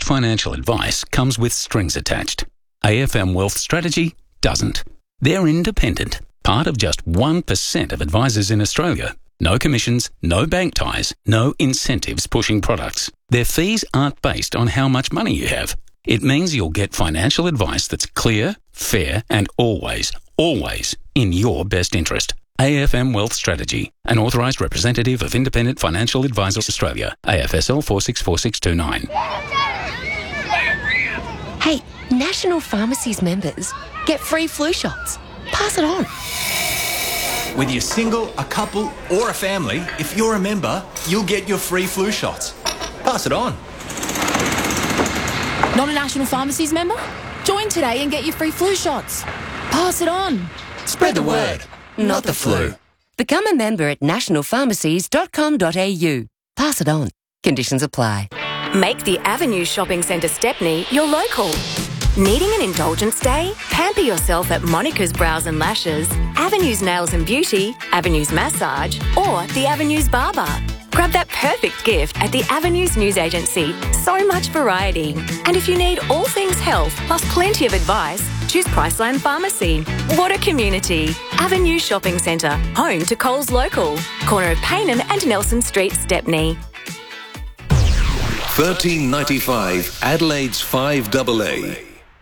financial advice comes with strings attached. AFM Wealth Strategy doesn't. They're independent, part of just 1% of advisors in Australia. No commissions, no bank ties, no incentives pushing products. Their fees aren't based on how much money you have. It means you'll get financial advice that's clear, fair, and always in your best interest. AFM Wealth Strategy, an authorised representative of Independent Financial Advisors Australia, AFSL 464629. Hey, National Pharmacies members get free flu shots. Pass it on. Whether you're single, a couple, or a family, if you're a member, you'll get your free flu shots. Pass it on. Not a National Pharmacies member? Join today and get your free flu shots. Pass it on. Spread the word, not the flu. Become a member at nationalpharmacies.com.au. Pass it on. Conditions apply. Make the Avenue Shopping Centre Stepney your local. Needing an indulgence day? Pamper yourself at Monica's Brows and Lashes, Avenue's Nails and Beauty, Avenue's Massage, or the Avenue's Barber. Grab that perfect gift at the Avenues News Agency. So much variety. And if you need all things health, plus plenty of advice, choose Priceline Pharmacy. What a community. Avenue Shopping Centre, home to Coles Local. Corner of Paynen and Nelson Street, Stepney. 1395 Adelaide's 5AA.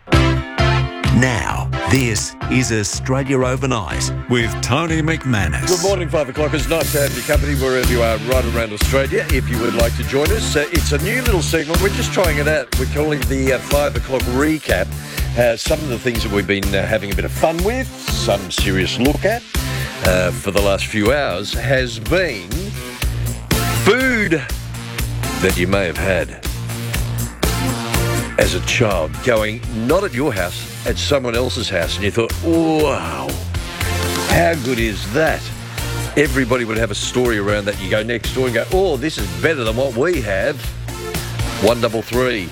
Now, this is Australia Overnight with Tony McManus. Good morning, 5 o'clock. It's nice to have your company wherever you are right around Australia. If you would like to join us, it's a new little segment. We're just trying it out. We're calling the 5 o'clock recap. Some of the things that we've been having a bit of fun with, some serious look at for the last few hours has been food that you may have had as a child, going not at your house, at someone else's house, and you thought, wow, how good is that? Everybody would have a story around that. You go next door and go, oh, this is better than what we have. 133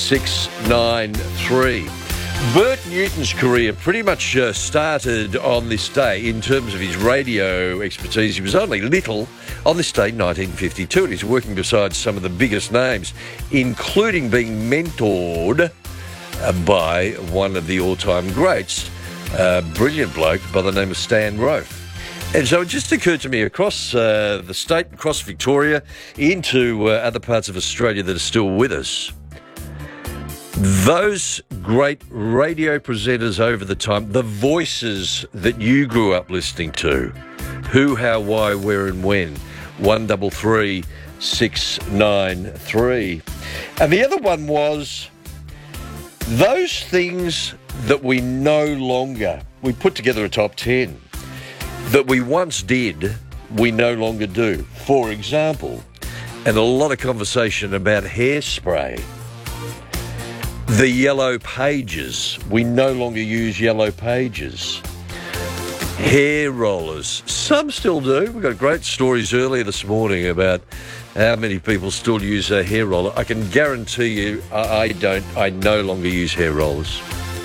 693. Bert Newton's career pretty much started on this day in terms of his radio expertise. He was only little on this day, 1952, and he's working beside some of the biggest names, including being mentored by one of the all-time greats, a brilliant bloke by the name of Stan Rofe. And so it just occurred to me across the state, across Victoria, into other parts of Australia that are still with us, those great radio presenters over the time, the voices that you grew up listening to, who, how, why, where and when, 133 693. And the other one was those things that we no longer, we put together a top 10, that we once did, we no longer do. For example, and a lot of conversation about hairspray. The yellow pages. We no longer use yellow pages. Hair rollers. Some still do. We got great stories earlier this morning about how many people still use a hair roller. I can guarantee you I don't. I no longer use hair rollers.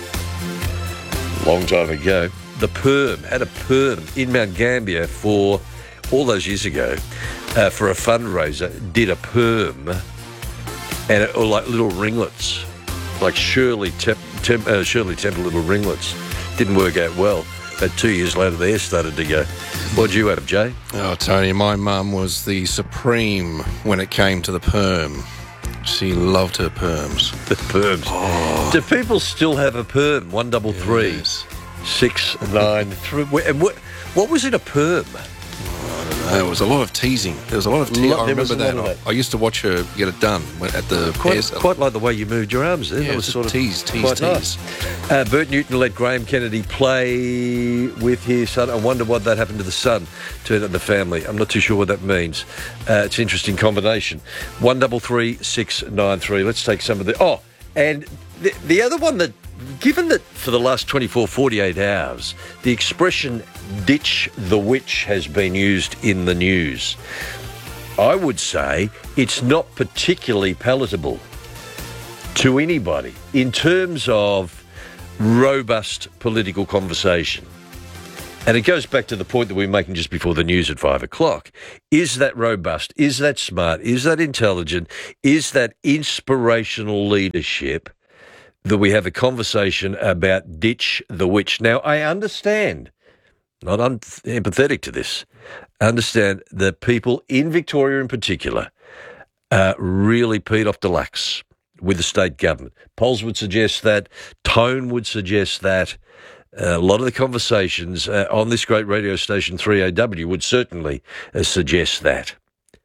Long time ago. The perm. Had a perm in Mount Gambier for all those years ago for a fundraiser. Did a perm and or like little ringlets. Like Shirley Temple little ringlets. Didn't work out well. But 2 years later, the hair started to go. What'd you have, Jay? Oh, Tony, my mum was the supreme when it came to the perm. She loved her perms. The perms. Oh. Do people still have a perm? 133 yes. 693. And what was in a perm? There was a lot of teasing. There was a lot of teasing. I remember that. I used to watch her get it done at the hair salon. Quite like the way you moved your arms there. Yeah, that was sort of tease. Nice. Bert Newton let Graham Kennedy play with his son. I wonder what that happened to the son, turned out the family. I'm not too sure what that means. It's an interesting combination. 133 693. Let's take some of the... Oh, and the other one that... Given that for the last 24, 48 hours, the expression ditch the witch has been used in the news, I would say it's not particularly palatable to anybody in terms of robust political conversation. And it goes back to the point that we were making just before the news at 5 o'clock. Is that robust? Is that smart? Is that intelligent? Is that inspirational leadership that we have a conversation about ditch the witch? Now, I understand, not empathetic to this, understand that people in Victoria in particular are really peed off deluxe with the state government. Polls would suggest that. Tone would suggest that. A lot of the conversations on this great radio station, 3AW, would certainly suggest that.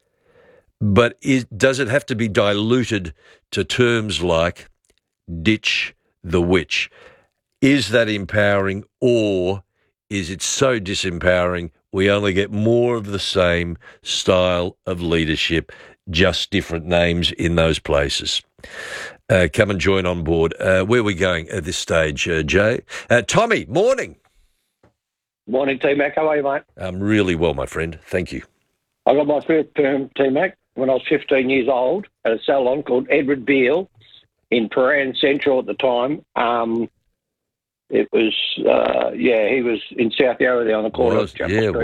But does it have to be diluted to terms like ditch the witch? Is that empowering, or is it so disempowering we only get more of the same style of leadership, just different names in those places? Come and join on board. Where are we going at this stage, Jay? Tommy, morning. Morning, T-Mac. How are you, mate? I'm really well, my friend. Thank you. I got my first perm, T-Mac, when I was 15 years old at a salon called Edward Beale in Paran Central at the time. It was, he was in South Yarra there on the corner of Chapel Street.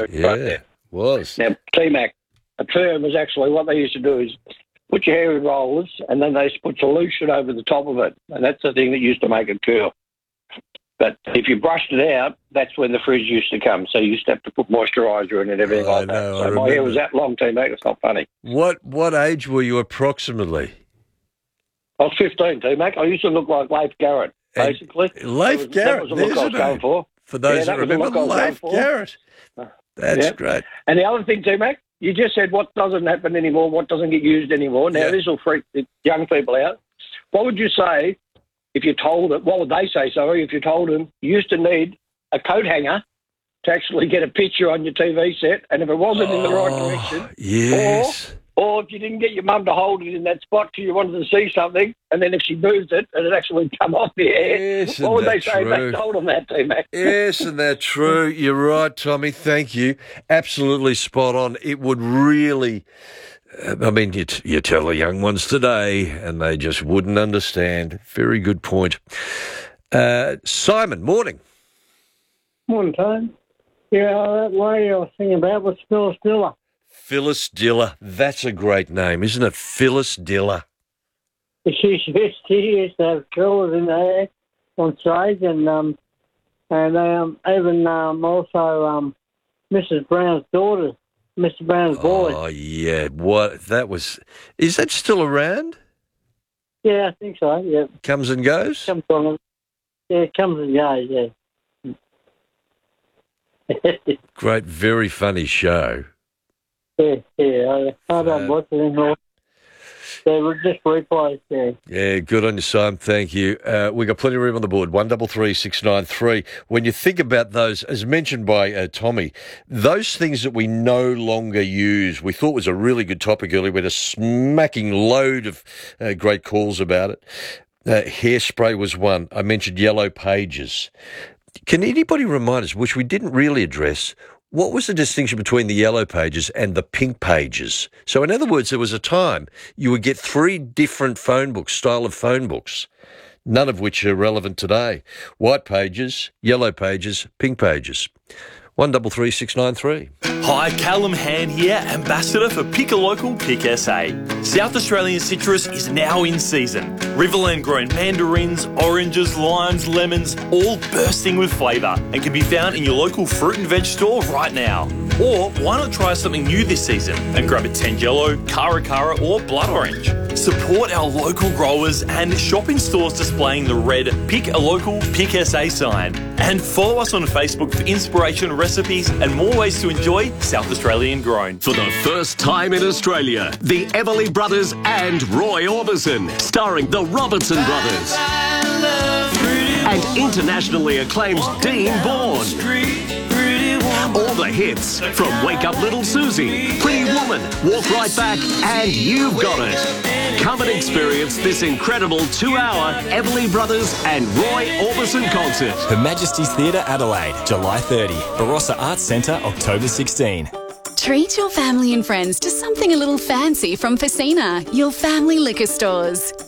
Was. Now, T-Mac, a perm was actually, what they used to do is put your hair in rollers and then they used to put solution over the top of it. And that's the thing that used to make it curl. But if you brushed it out, that's when the frizz used to come. So you used to have to put moisturiser in and everything like that. So my hair was that long, T-Mac. It's not funny. What age were you approximately? I was 15, T-Mac. I used to look like Leif Garrett, basically. Leif Garrett, that was the look I was going for. For those that remember Leif Garrett. That's great. And the other thing, T-Mac, you just said what doesn't happen anymore, what doesn't get used anymore. Now, this will freak the young people out. What would you say if you told them, what would they say, if you told them you used to need a coat hanger to actually get a picture on your TV set, and if it wasn't in the right direction, or if you didn't get your mum to hold it in that spot because you wanted to see something, and then if she moved it and it actually come off the air, what would they say if they told them that, T-Mac? Isn't that true? You're right, Tommy. Thank you. Absolutely spot on. It would really... I mean, you tell the young ones today and they just wouldn't understand. Very good point. Simon, morning. Morning, Tone. Yeah, that lady I was thinking about was Phyllis Diller. Phyllis Diller. That's a great name, isn't it? Phyllis Diller. She used to have curlers in her hair on stage, and even also Mrs. Brown's daughter, Mr. Brown's boy. Oh, yeah. What? That was... Is that still around? Yeah, I think so, yeah. Comes and goes? Comes on. Yeah, it comes and goes, yeah. Great, very funny show. Yeah. I don't watch it anymore. They were just replays, yeah. Yeah, good on you, Simon. Thank you. We've got plenty of room on the board, 133693. When you think about those, as mentioned by Tommy, those things that we no longer use, we thought was a really good topic earlier. We had a smacking load of great calls about it. Hairspray was one. I mentioned Yellow Pages. Can anybody remind us, which we didn't really address, what was the distinction between the Yellow Pages and the Pink Pages? So in other words, there was a time you would get 3 different phone books, style of phone books, none of which are relevant today. White Pages, Yellow Pages, Pink Pages. 133693. Hi, Callum Hand here, Ambassador for Pick a Local, Pick SA. South Australian citrus is now in season. Riverland grown mandarins, oranges, limes, lemons, all bursting with flavour and can be found in your local fruit and veg store right now. Or why not try something new this season and grab a Tangelo, Cara or Blood Orange. Support our local growers and shop in stores displaying the red Pick a Local, Pick SA sign. And follow us on Facebook for inspiration, recipes and more ways to enjoy South Australian grown. For the first time in Australia, the Everly Brothers and Roy Orbison, starring the Robertson Brothers. And internationally acclaimed Dean Bourne. All the hits from Wake Up Little Susie, Pretty Woman, Walk Right Back, and You've Got It. Come and experience this incredible 2-hour Everly Brothers and Roy Orbison concert. Her Majesty's Theatre, Adelaide, July 30. Barossa Arts Centre, October 16. Treat your family and friends to something a little fancy from Facina, your family liquor stores.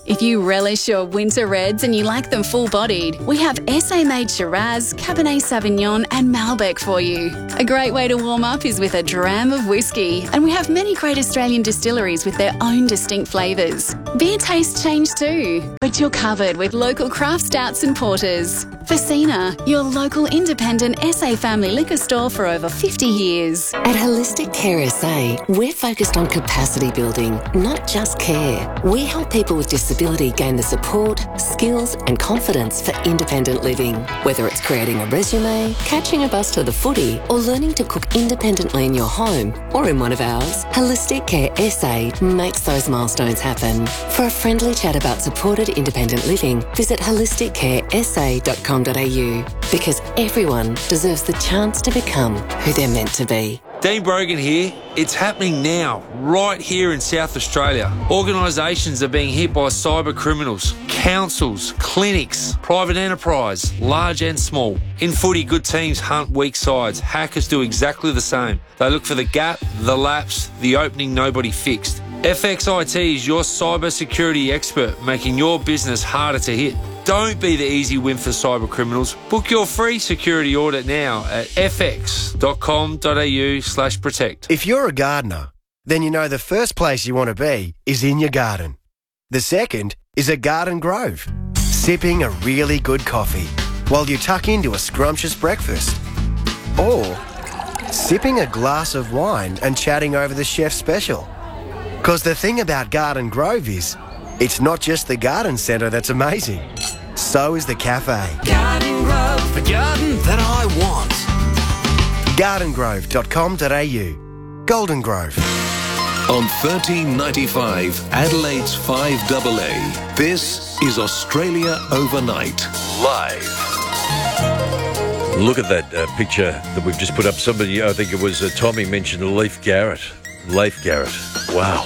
If you relish your winter reds and you like them full-bodied, we have SA-made Shiraz, Cabernet Sauvignon and Malbec for you. A great way to warm up is with a dram of whiskey, and we have many great Australian distilleries with their own distinct flavours. Beer tastes change too, but you're covered with local craft stouts and porters. Facina, your local independent SA family liquor store for over 50 years. At Holistic Care SA, we're focused on capacity building, not just care. We help people with disability gain the support, skills and confidence for independent living. Whether it's creating a resume, catching a bus to the footy or learning to cook independently in your home or in one of ours, Holistic Care SA makes those milestones happen. For a friendly chat about supported independent living, visit holisticcaresa.com.au because everyone deserves the chance to become who they're meant to be. Dean Brogan here. It's happening now, right here in South Australia. Organisations are being hit by cyber criminals, councils, clinics, private enterprise, large and small. In footy, good teams hunt weak sides. Hackers do exactly the same. They look for the gap, the lapse, the opening nobody fixed. FXIT is your cyber security expert, making your business harder to hit. Don't be the easy win for cyber criminals. Book your free security audit now at fx.com.au/protect. If you're a gardener, then you know the first place you want to be is in your garden. The second is a garden grove, sipping a really good coffee while you tuck into a scrumptious breakfast. Or sipping a glass of wine and chatting over the chef's special. Because the thing about Garden Grove is, it's not just the garden centre that's amazing. So is the cafe. Garden Grove, the garden that I want. gardengrove.com.au. Golden Grove. On 1395 Adelaide's 5AA, this is Australia Overnight, live. Look at that picture that we've just put up. Somebody, I think it was Tommy, mentioned Leif Garrett. Leif Garrett. Wow.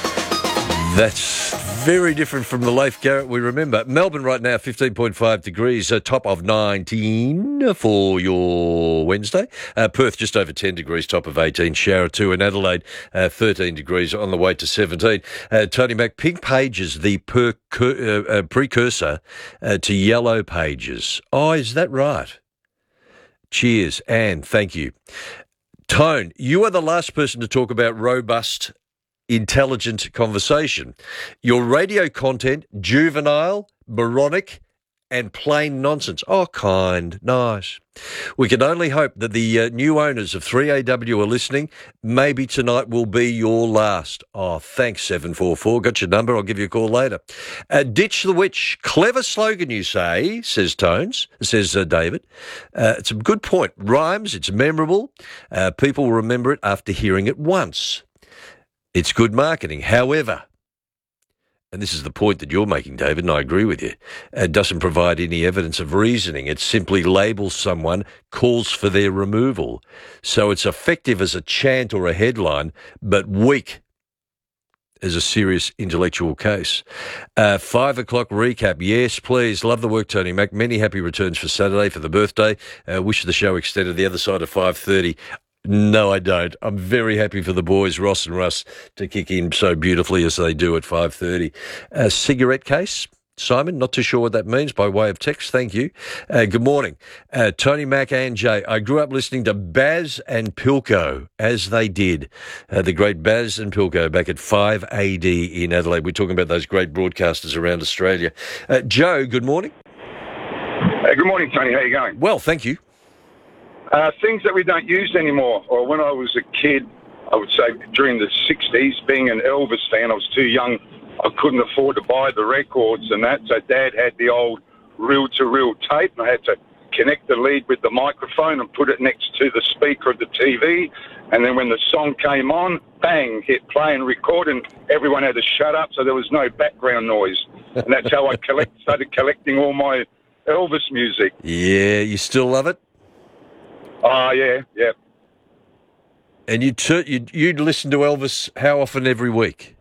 That's very different from the Leif Garrett we remember. Melbourne right now, 15.5 degrees, a top of 19 for your Wednesday. Perth just over 10 degrees, top of 18. Shower 2 in Adelaide, 13 degrees on the way to 17. Tony Mac, pink pages, the precursor to yellow pages. Oh, is that right? Cheers, Anne, thank you. Tone, you are the last person to talk about robust, intelligent conversation. Your radio content, juvenile, moronic, and plain nonsense. Oh, kind, nice. We can only hope that the new owners of 3AW are listening. Maybe tonight will be your last. Oh, thanks, 744. Got your number. I'll give you a call later. Ditch the witch. Clever slogan, you say, says David. It's a good point. Rhymes. It's memorable. People will remember it after hearing it once. It's good marketing. However, and this is the point that you're making, David, and I agree with you, it doesn't provide any evidence of reasoning. It simply labels someone, calls for their removal. So it's effective as a chant or a headline, but weak as a serious intellectual case. 5 o'clock recap. Yes, please. Love the work, Tony Mac. Many happy returns for Saturday for the birthday. Wish the show extended the other side of 5:30. No, I don't. I'm very happy for the boys, Ross and Russ, to kick in so beautifully as they do at 5:30. Cigarette case, Simon, not too sure what that means by way of text. Thank you. Good morning. Tony Mac and Jay. I grew up listening to Baz and Pilko, as they did. The great Baz and Pilko back at 5AD in Adelaide. We're talking about those great broadcasters around Australia. Joe, good morning. Good morning, Tony. How are you going? Well, thank you. Things that we don't use anymore, or when I was a kid, I would say during the 60s, being an Elvis fan, I was too young, I couldn't afford to buy the records and that, so Dad had the old reel-to-reel tape, and I had to connect the lead with the microphone and put it next to the speaker of the TV, and then when the song came on, bang, hit play and record, and everyone had to shut up so there was no background noise. And that's how I started collecting all my Elvis music. Yeah, you still love it? Oh, yeah. And you'd listen to Elvis how often every week?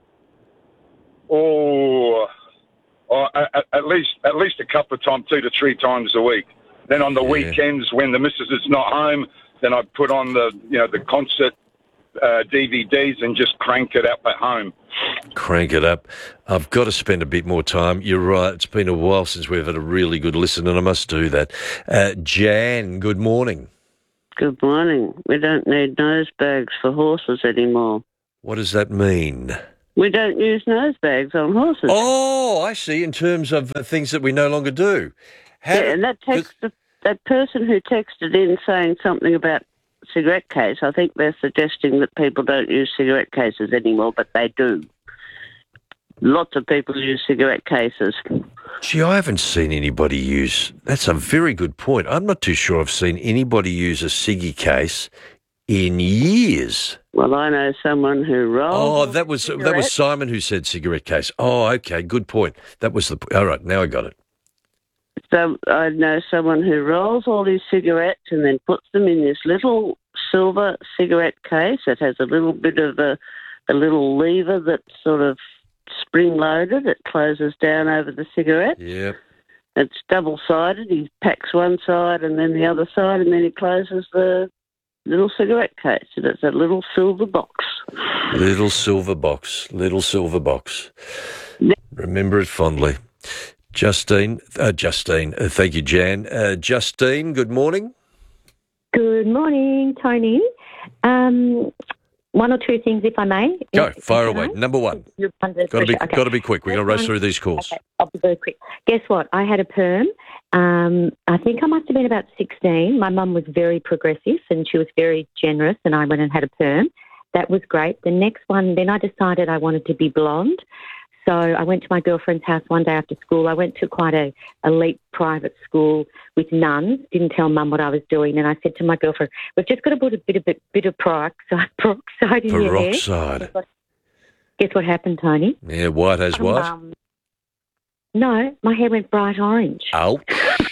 At least a couple of times, 2 to 3 times a week. Then on the weekends, when the missus is not home, then I put on the concert DVDs and just crank it up at home. Crank it up. I've got to spend a bit more time. You're right. It's been a while since we've had a really good listen, and I must do that. Jan, good morning. Good morning. We don't need nose bags for horses anymore. What does that mean? We don't use nose bags on horses. Oh, I see, in terms of things that we no longer do. And that person who texted in saying something about cigarette case, I think they're suggesting that people don't use cigarette cases anymore, but they do. Lots of people use cigarette cases. Gee, I haven't seen anybody use... That's a very good point. I'm not too sure I've seen anybody use a ciggy case in years. Well, I know someone who rolls... Oh, that was Simon who said cigarette case. Oh, okay, good point. That was the... All right, now I got it. So I know someone who rolls all his cigarettes and then puts them in this little silver cigarette case that has a little bit of a little lever that's sort of spring-loaded. It closes down over the cigarette. Yeah. It's double-sided. He packs one side and then the other side, and then he closes the little cigarette case. And it's a little silver box. Little silver box. Remember it fondly. Justine, thank you, Jan. Justine, good morning. Good morning, Tony. One or two things, if I may. Go, fire away. Number one. Got to be quick. We're going to race through these calls. Okay, I'll be very quick. Guess what? I had a perm. I think I must have been about 16. My mum was very progressive and she was very generous, and I went and had a perm. That was great. The next one, then I decided I wanted to be blonde. So I went to my girlfriend's house one day after school. I went to quite a elite private school with nuns. Didn't tell Mum what I was doing, and I said to my girlfriend, "We've just got to put a bit of peroxide in your hair." Peroxide. Guess what happened, Tony? Yeah, white as what? No, my hair went bright orange. Ouch.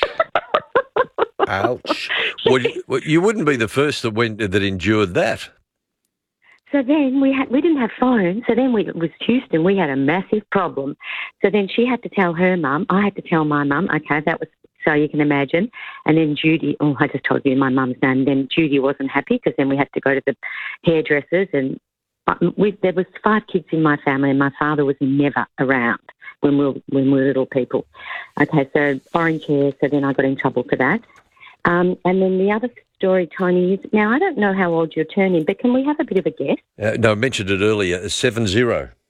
Ouch. Well, you wouldn't be the first that endured that. So then we didn't have phones. So then it was Houston. We had a massive problem. So then she had to tell her mum. I had to tell my mum. Okay, that was so you can imagine. And then Judy. Oh, I just told you my mum's name. And then Judy wasn't happy because then we had to go to the hairdressers. And there was 5 kids in my family, and my father was never around when we were little people. Okay, so orange hair. So then I got in trouble for that. And then the other story, Tony, is now I don't know how old you're turning, but can we have a bit of a guess? No, I mentioned it earlier, 70.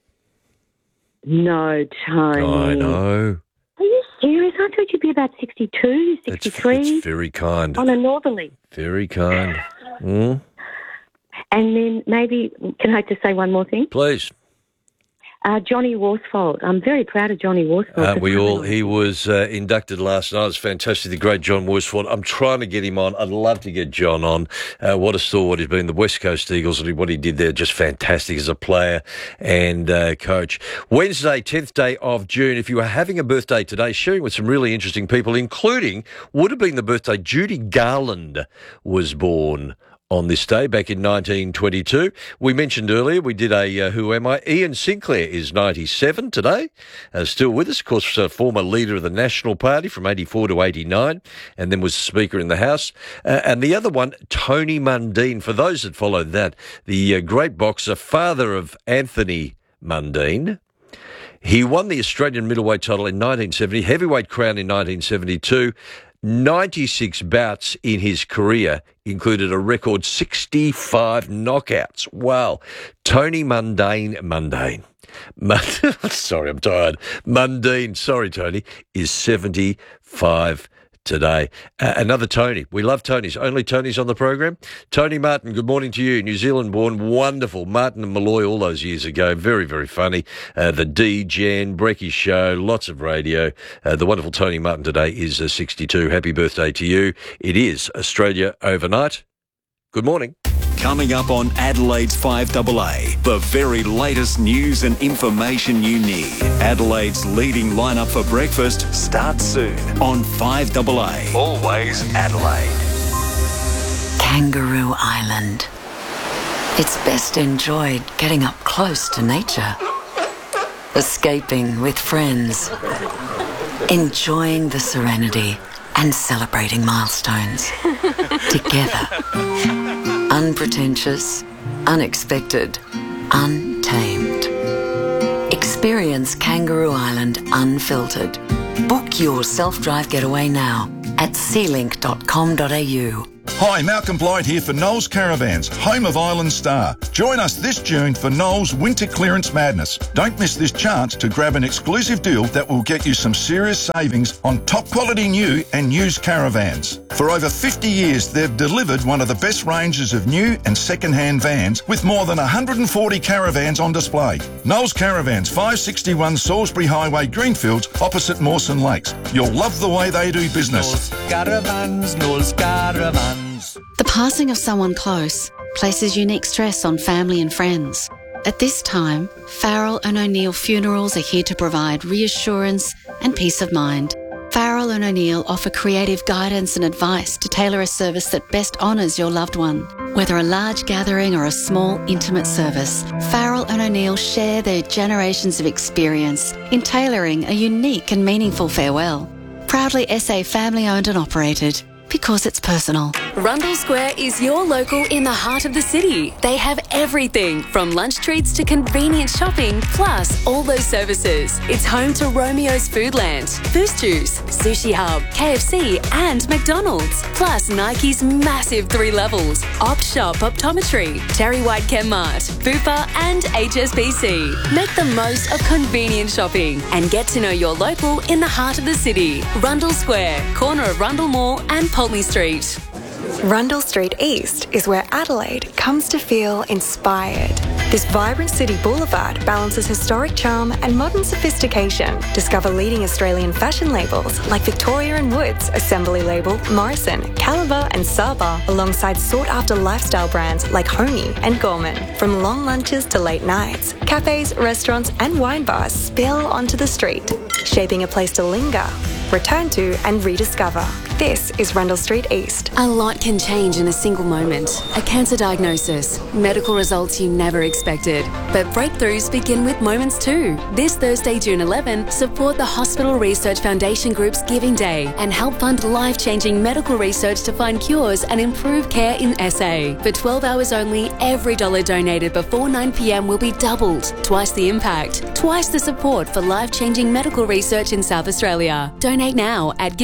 No, Tony. I know. Are you serious? I thought you'd be about 62, 63. It's very kind. On a northerly. Very kind. Mm. And then maybe, can I just say one more thing? Please. Johnny Worsfold. I'm very proud of Johnny Worsfold. He was inducted last night. It's fantastic, the great John Worsfold. I'm trying to get him on. I'd love to get John on. What a stalwart he's been. The West Coast Eagles, and what he did there, just fantastic as a player and coach. Wednesday, 10th day of June. If you were having a birthday today, sharing with some really interesting people, including, would have been the birthday, Judy Garland was born on this day back in 1922. We mentioned earlier, we did a Who Am I? Ian Sinclair is 97 today, still with us, of course, former leader of the National Party from 84 to 89, and then was Speaker in the House. And the other one, Tony Mundine, for those that followed that, the great boxer, father of Anthony Mundine. He won the Australian middleweight title in 1970, heavyweight crown in 1972, 96 bouts in his career, included a record 65 knockouts. Wow. Tony Mundine. Sorry, I'm tired. Mundine, sorry, Tony, is 75 today. Another Tony. We love Tonys. Only Tonys on the program. Tony Martin, good morning to you. New Zealand born, wonderful. Martin and Malloy all those years ago. Very, very funny. The D-Gen, Brecky Show, lots of radio. The wonderful Tony Martin today is 62. Happy birthday to you. It is Australia Overnight. Good morning. Coming up on Adelaide's 5AA, the very latest news and information you need. Adelaide's leading lineup for breakfast starts soon on 5AA. Always Adelaide. Kangaroo Island. It's best enjoyed getting up close to nature, escaping with friends, enjoying the serenity and celebrating milestones together. Unpretentious, unexpected, untamed. Experience Kangaroo Island unfiltered. Book your self-drive getaway now at sealink.com.au. Hi, Malcolm Blyde here for Knowles Caravans, home of Island Star. Join us this June for Knowles Winter Clearance Madness. Don't miss this chance to grab an exclusive deal that will get you some serious savings on top quality new and used caravans. For over 50 years, they've delivered one of the best ranges of new and second-hand vans with more than 140 caravans on display. Knowles Caravans, 561 Salisbury Highway, Greenfields, opposite Mawson Lakes. You'll love the way they do business. Knowles Caravans. The passing of someone close places unique stress on family and friends. At this time, Farrell and O'Neill Funerals are here to provide reassurance and peace of mind. Farrell and O'Neill offer creative guidance and advice to tailor a service that best honours your loved one. Whether a large gathering or a small, intimate service, Farrell and O'Neill share their generations of experience in tailoring a unique and meaningful farewell. Proudly SA family owned and operated. Because it's personal. Rundle Square is your local in the heart of the city. They have everything from lunch treats to convenient shopping, plus all those services. It's home to Romeo's Foodland, Boost Juice, Sushi Hub, KFC and McDonald's. Plus Nike's massive 3 levels, Op Shop Optometry, Terry White Chemmart, Bupa and HSBC. Make the most of convenient shopping and get to know your local in the heart of the city. Rundle Square, corner of Rundle Mall and Pulteney Street. Rundle Street East is where Adelaide comes to feel inspired. This vibrant city boulevard balances historic charm and modern sophistication. Discover leading Australian fashion labels like Victoria & Woods, Assembly Label, Morrison, Caliber and Saba, alongside sought-after lifestyle brands like Honey and Gorman. From long lunches to late nights, cafes, restaurants and wine bars spill onto the street, shaping a place to linger, return to and rediscover. This is Rundle Street East. A lot can change in a single moment. A cancer diagnosis, medical results you never expected. But breakthroughs begin with moments too. This Thursday, June 11, support the Hospital Research Foundation Group's Giving Day and help fund life-changing medical research to find cures and improve care in SA. For 12 hours only, every dollar donated before 9 p.m. will be doubled. Twice the impact, twice the support for life-changing medical research in South Australia. Donate now at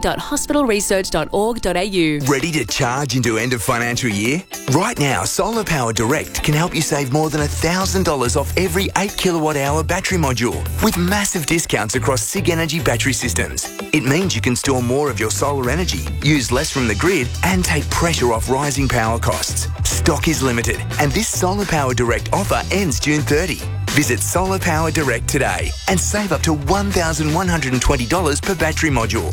givingday.hospitalresearch.org.au. Ready to charge into end of financial year? Right now, Solar Power Direct can help you save more than $1,000 off every 8 kilowatt hour battery module with massive discounts across SIG Energy battery systems. It means you can store more of your solar energy, use less from the grid and take pressure off rising power costs. Stock is limited and this Solar Power Direct offer ends June 30. Visit Solar Power Direct today and save up to $1,120 per battery module.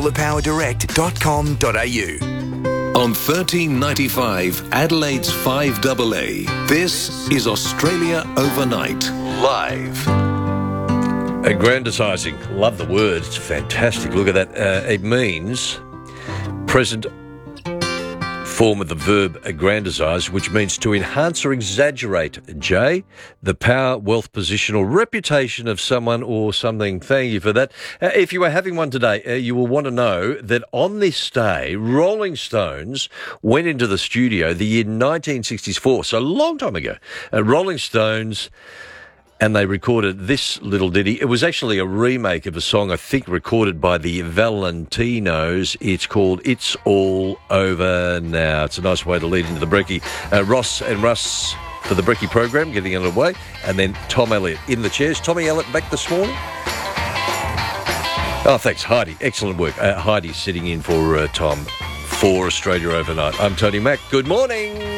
solarpowerdirect.com.au. On 1395 Adelaide's 5AA, this is Australia Overnight, live. Aggrandising. Love the word. It's fantastic. Look at that. It means present form of the verb aggrandise, which means to enhance or exaggerate, Jay, the power, wealth, position or reputation of someone or something. Thank you for that. If you are having one today, you will want to know that on this day, Rolling Stones went into the studio the year 1964, so a long time ago. Rolling Stones... and they recorded this little ditty. It was actually a remake of a song, I think, recorded by the Valentinos. It's called It's All Over Now. It's a nice way to lead into the brekkie. Ross and Russ for the brekkie program, getting underway. And then Tom Elliott in the chairs. Tommy Elliott back this morning. Oh, thanks, Heidi. Excellent work. Heidi sitting in for Tom for Australia Overnight. I'm Tony Mack. Good morning.